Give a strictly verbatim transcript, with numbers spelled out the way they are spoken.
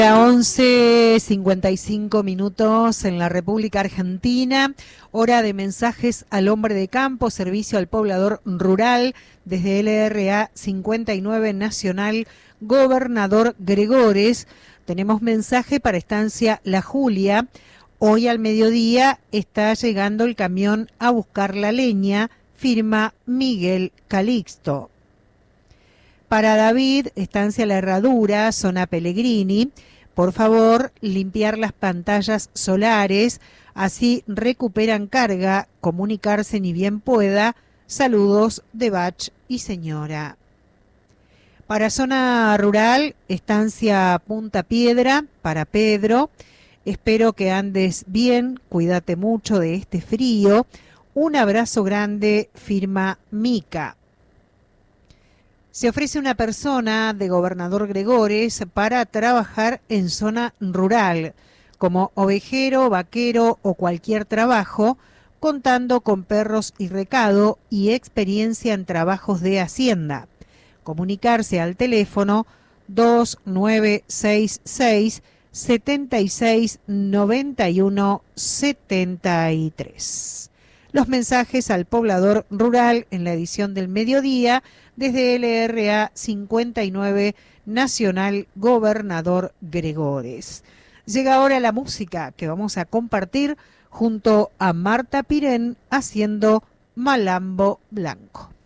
A once cincuenta y cinco minutos en la República Argentina, hora de mensajes al hombre de campo, servicio al poblador rural, desde L R A cincuenta y nueve Nacional, Gobernador Gregores. Tenemos mensaje para Estancia La Julia. Hoy al mediodía está llegando el camión a buscar la leña, firma Miguel Calixto. Para David, Estancia La Herradura, zona Pellegrini, por favor, limpiar las pantallas solares, así recuperan carga, comunicarse ni bien pueda. Saludos de Bach y señora. Para zona rural, Estancia Punta Piedra, para Pedro. Espero que andes bien, cuídate mucho de este frío. Un abrazo grande, firma Mica. Se ofrece una persona de Gobernador Gregores para trabajar en zona rural, como ovejero, vaquero o cualquier trabajo, contando con perros y recado y experiencia en trabajos de hacienda. Comunicarse al teléfono dos nueve seis seis, siete seis nueve uno siete tres. Los mensajes al poblador rural en la edición del mediodía desde L R A cincuenta y nueve Nacional, Gobernador Gregores. Llega ahora la música que vamos a compartir junto a Marta Pirén haciendo Malambo Blanco.